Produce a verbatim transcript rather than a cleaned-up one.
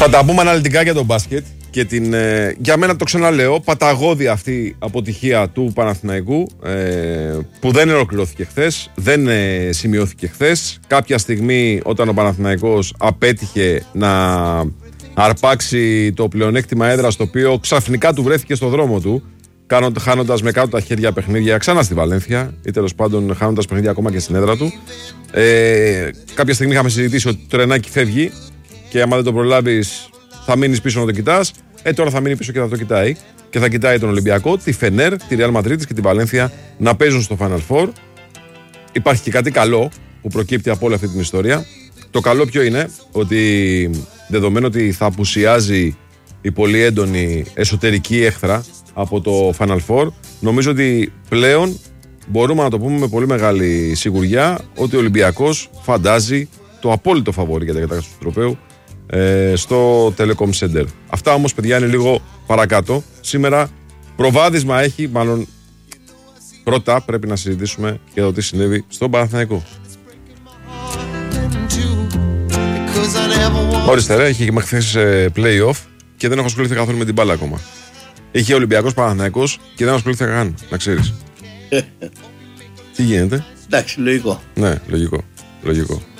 Θα τα πούμε αναλυτικά για τον μπάσκετ και την, ε, για μένα το ξαναλέω, παταγώδη αυτή αποτυχία του Παναθηναϊκού ε, που δεν ολοκληρώθηκε χθες, δεν ε, σημειώθηκε χθες. Κάποια στιγμή όταν ο Παναθηναϊκός απέτυχε να αρπάξει το πλεονέκτημα έδρας, το οποίο ξαφνικά του βρέθηκε στο δρόμο του, χάνοντας με κάτω τα χέρια παιχνίδια ξανά στη Βαλένθια ή τέλος πάντων χάνοντας παιχνίδια ακόμα και στην έδρα του. Ε, κάποια στιγμή είχαμε συζητήσει ότι το τρενάκι φεύγει και άμα δεν το προλάβεις θα μείνεις πίσω να το κοιτάς. Ε, τώρα θα μείνει πίσω και θα το κοιτάει. Και θα κοιτάει τον Ολυμπιακό, τη Φενέρ, τη Ρεάλ Μαδρίτης και τη Βαλένθια να παίζουν στο Final Four. Υπάρχει και κάτι καλό που προκύπτει από όλη αυτή την ιστορία. Το καλό ποιο είναι, ότι δεδομένου ότι θα απουσιάζει η πολύ έντονη εσωτερική έχθρα από το Final Four, νομίζω ότι πλέον μπορούμε να το πούμε με πολύ μεγάλη σιγουριά ότι ο Ολυμπιακός φαντάζει το απόλυτο φαβόρι για την κατάκτηση του τροπαίου ε, στο Telecom Center. Αυτά όμως, παιδιά, είναι λίγο παρακάτω. Σήμερα προβάδισμα έχει, μάλλον πρώτα πρέπει να συζητήσουμε για το τι συνέβη στον Παναθηναϊκό. Ορίστε ρε, είχε χθες play-off και δεν έχω ασχοληθεί καθόλου με την μπάλα ακόμα. Είχε Ολυμπιακός Παναθηναϊκός και δεν ασχολήθηκα καν, να ξέρεις. Τι γίνεται? Εντάξει, λογικό. Ναι, λογικό. Λογικό.